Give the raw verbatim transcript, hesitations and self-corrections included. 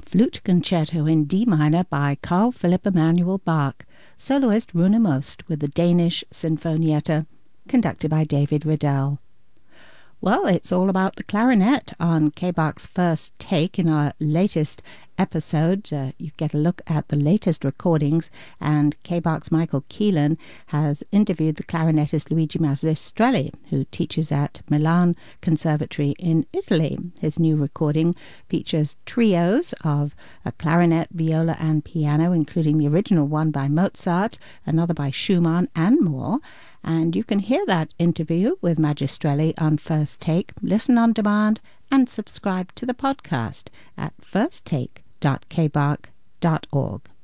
Flute Concerto in D minor by Carl Philipp Emanuel Bach, soloist Rune Most with the Danish Sinfonietta, conducted by David Riddell. Well, it's all about the clarinet on K-Bach's First Take. In our latest episode, uh, you get a look at the latest recordings, and K-Bach's Michael Keelan has interviewed the clarinetist Luigi Magistrelli, who teaches at Milan Conservatory in Italy. His new recording features trios of a clarinet, viola and piano, including the original one by Mozart, another by Schumann, and more. And you can hear that interview with Magistrelli on First Take, listen on demand, and subscribe to the podcast at first take dot k bach dot org.